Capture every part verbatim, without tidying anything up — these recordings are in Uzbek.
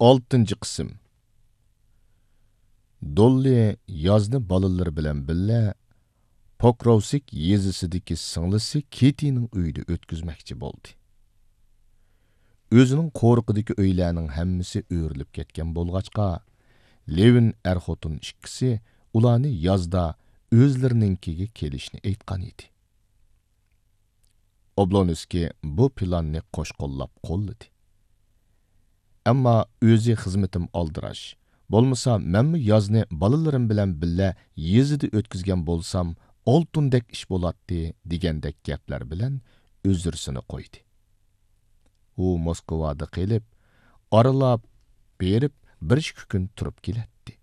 oltinchi qism. Dolly yozni balalar bilan billa Pokrovsik yezisidagi singlisi Kitty'ning uyida o'tkazmoqchi bo'ldi. O'zining qo'riqidagi uylarning hammasi o'rilib ketgan bo'lg'achqa, Levin er-xotin ikkisi ularni yozda o'zlarininkiga kelishni aytgan edi. Oblonskiy bu planni qo'shqo'llab qo'lladi. Ammo o'zi xizmatim oldirash, bo'lmasa menmi yozni balalarim bilan billa yezida o'tkazgan bo'lsam, oltundek ish bo'ladi degandek gaplar bilan o'zirsini qo'ydi. U Moskvada qilib, oralab berib bir ikki kun turib keladi.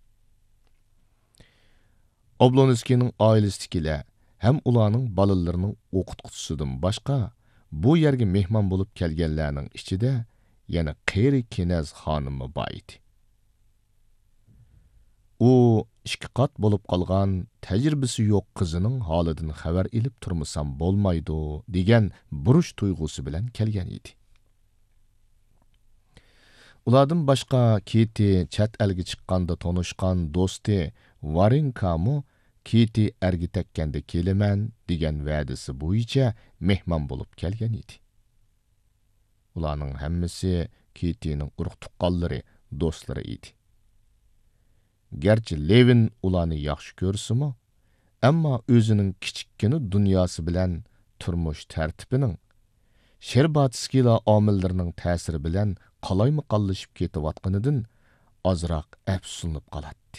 Oblonskiyning oilasidagilar ham ularning balalarining o'qituvchisidan boshqa bu yerga mehmon bo'lib kelganlarning ichida yana Qeri Kenaz xonimi bor edi. U ikki qat bo'lib qolgan tajribasi yo'q qizining holidan xabar ilib turmasam bo'lmaydi degan burush tuyg'usi bilan kelgan edi. Ulardan boshqa Kitty chat elga chiqqanda tanishgan do'sti Varenka-mu Kitty erga tekkanda kelaman degan va'dasi bo'yicha mehmon bo'lib kelgan edi. Ularning hammasi Kittyning urug' tuqqanlari, do'stlari edi. Gerçi Levin ularni yaxshi ko'rsimi, ammo o'zining kichikkina dunyosi bilan turmush tartibining Sherbatskilar omillarining ta'siri bilan qalaymi-qallashib ketayotganidan ozroq afsuslanib qoladi.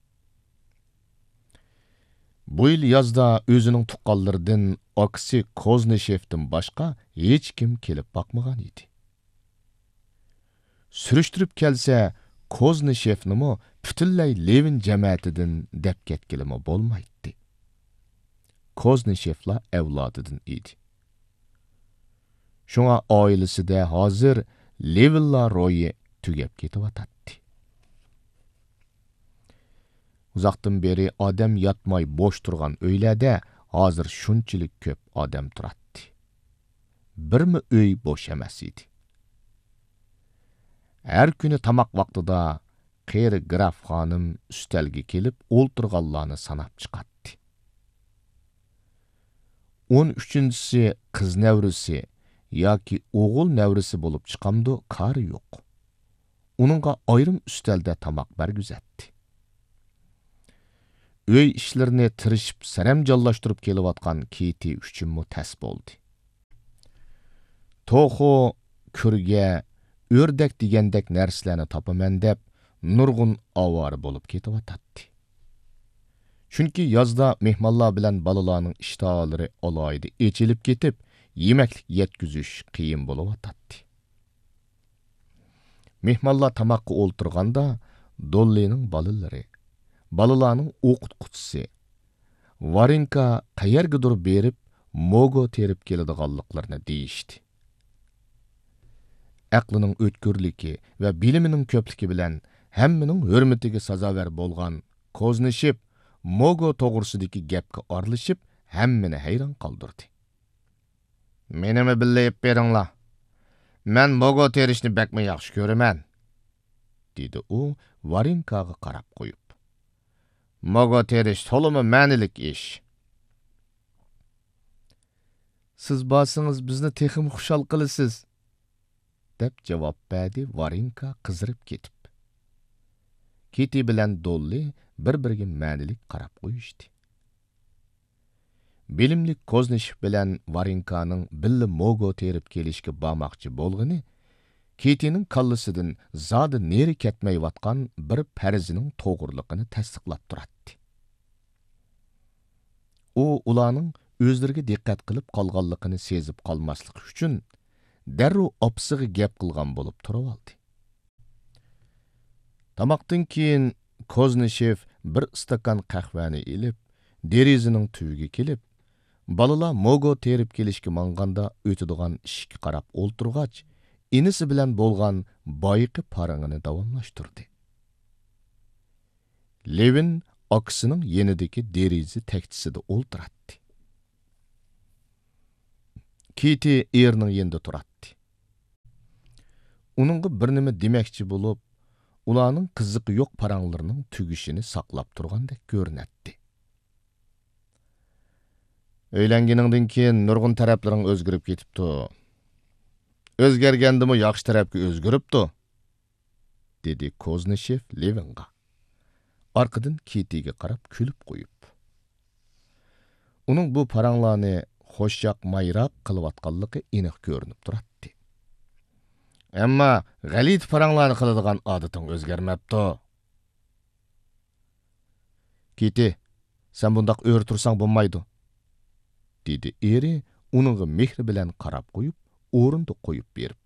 Bu yil yozda o'zining tuqqanlaridan Oksy Kozneshevdan boshqa hech kim kelib boqmagan edi. Surishtirib kelsa, Kozneshevnimi butunlay Levin jamiyatidan deb ketgilimi bo'lmaydi. Kozneshevlar avlodidan edi. Shunga oilasida hozir Levinlar ro'yi tugab ketyapti. Uzoqdan beri odam yotmay bo'sh turgan uylarda hozir shunchalik ko'p odam turadi. Birmi uy bo'sh emas edi. Her kuni tamoq vaqtida Qeri Graf xonim ustalga kelib o'ltirganlarni sanab chiqadi. o'n uchinchisi qiz navrisi yoki o'g'il navrisi bo'lib chiqamdi, qari yo'q. Uningga ayrim ustalda tamoq bergizatdi. Uy ishlarini tirishib saramjonlashtirib kelayotgan Kitty uchunmi tas bo'ldi. To'xo, kurga, o'rdak degandek narsalarni topaman deb nurg'un ovora bo'lib ketyapti. Chunki yozda mehmonlar bilan balalarning ishtahalari alohida echilib ketib, yemaklik yetkazish qiyin bo'layotdi. Mehmonlar tamoqqa o'ltirganda Dollyning balalari, balalarning o'qituvchisi Varenka qayergadir berib mogo terib keladiganliklarini deyishdi. Aqlining o'tkirligi va bilimining ko'pligi bilan hammaning hurmatiga sazovar bo'lgan Kozneshev mogo to'g'risidagi gapga orlashib, hammani hayron qoldirdi. "Menimi billayib beringlar. Men mogo terishni bakma yaxshi ko'raman", dedi u Varenkaga qarab qo'yib. "Mogo terish to'limi ma'nilik ish. Siz borsangiz bizni texim xushal qilasiz", deb javob berdi Varenka qizirib ketib. Kitty bilan Dolly bir-biriga ma'nilik qarab qo'yishdi. Bilimli Kozneshev bilan Varenkaning billa mogo terib kelishga bormoqchi bo'lgani Kittyning kallasidan zodi neri ketmayotgan bir farzining to'g'riliqini tasdiqlab turadi. U ularning o'zlariga diqqat qilib qolganligini sezib qolmaslik uchun darrov opsig'i gap qilgan bo'lib turib oldi. Tamoqdan keyin Kozneshev bir stakan qahvani ilib, derizining tuyiga kelib, balalar mogo terib kelishga manganda o'tadigan ishga qarab o'ltirg'ach, inisi bilan bo'lgan boyiqi parangini davomlashtirdi. Levin oksining yenidagi derizi taktisida o'ltiradi. Kitty erining yenida turadi. Uningga bir nima demoqchi bo'lib, ularning qiziqi yo'q paranglarining tugishini saqlab turgandek ko'rinadi. O'ylanganingdan keyin nurg'un taraflaring o'zgarib ketibdi. O'zgargandimi yaxshi tarafga o'zgaribdi, dedi Koznishev Levinga. Arqadan Kitiga qarab kulib qo'yib. Uning bu paranglarni xo'shyoq mayroq qilayotganligi aniq ko'rinib turadi. Ammo g'alit paranglarni qiladigan odating o'zgarmabdi. Kiti, sen bundoq o'r tursang bo'lmaydi, dedi eri uningga mehr bilan qarab qo'yib, o'rinda qo'yib berib.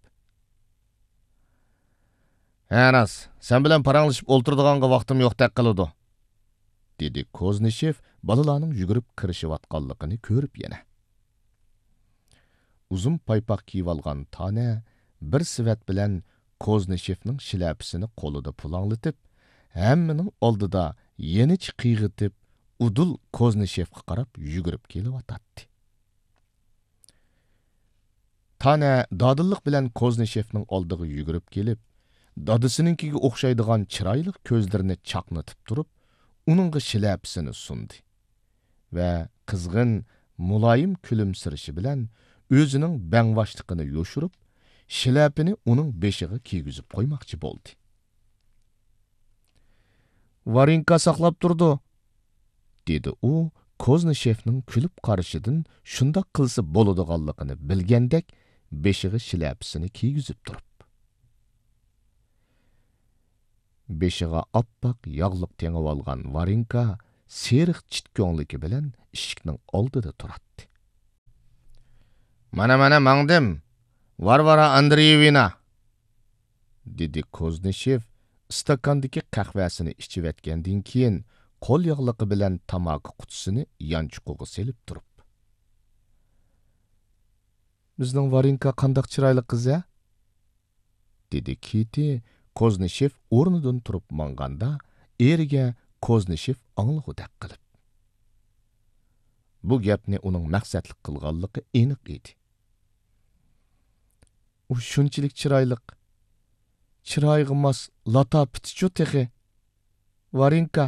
Anas, sen bilan paranglashib o'ltirdiganga vaqtim yo'qdek qiladi, dedi Koznishev balalarning yugurib kirishayotganligini ko'rib yana. Uzun paypoq kiyib olgan Tana bir sivat bilan Koznishevning shilapasini qo'lida pulanglatib, hammaning oldida yenich qiyg'itib, udul Koznishevga qarab yugurib kelyotdi. Tana dadillik bilan Koznishevning oldiga yugurib kelib, dadisininkiga o'xshaydigan chiroyli ko'zlarini chaqnatib turib, uningga shilapasini sundi va qizg'in, muloyim kulimsirishi bilan o'zining bangvashligini yo'shirib, shilapini uning beshiga kiygizib qo'ymoqchi bo'ldi. Varinka saqlab turdi, dedi u Koznishevning kulib qarishidan shundoq qilsa bo'ladiganligini bilgandek beshiga shilapasini kiygizib turib. Beshiga oppoq yog'liq tengib olgan Varinka seriq chitko'ngligi bilan eshikning oldida turadi. Mana mana mangdim, Varvara Andreyevna, dedi Koznishev stakandagi qahvasini ichib etgandan keyin qo'l yog'liqi bilan tamaki qutisini yanchuqiga selib turib. Bizning Varinka qandoq chiroyli qiz-a? dedi Kiti Koznishev o'rnidan turib manganda eriga Koznishev anglag'udek qilib. Bu gapni uning maqsadli qilganligi aniq edi. U shunchalik chiroyliq, chiroyga mos lata pitichu texi. Varinka,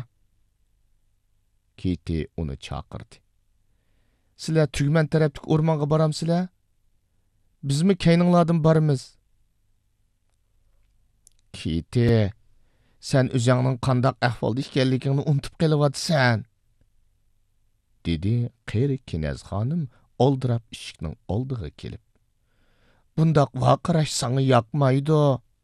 Kiti uni chaqirdi. Sizlar tugman tarafdagi o'rmonga boramsizlar? Bizmi kayninglardan boramiz? Kiti, sen o'zingning qandoq ahvolda ekanligingni unutib qelyapsan, dedi qeri Kinaz xonim oldirab eshikning oldiga kelib. Bundoq vaqirash sanga yoqmaydi.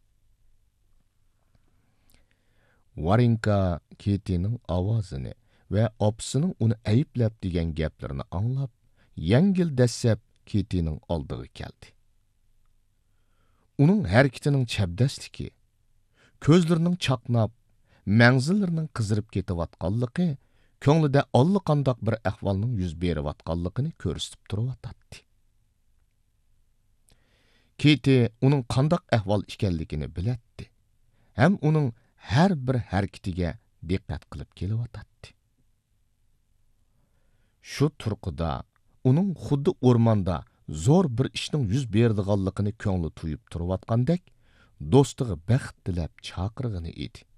Varinka Kitining ovozini va opsining uni ayblab degan gaplarini anglab, yengil dasab Kitining oldiga keldi. Uning harakatining chabdasligi, ko'zlarining chaqnab, manzillarining qizirib ketayotganligi ko'nglida allaqandoq bir ahvolning yuz berayotganligini ko'rsatib turibdi. Kiti uning qandoq ahvol ekanligini biladi, ham uning har bir harakatiga diqqat qilib kelyotdi. Shu turqida uning xuddi o'rmonda zo'r bir ishning yuz beradiganligini ko'ngli tuyib turayotgandek, do'stiga baxt tilab chaqirg'ini edi.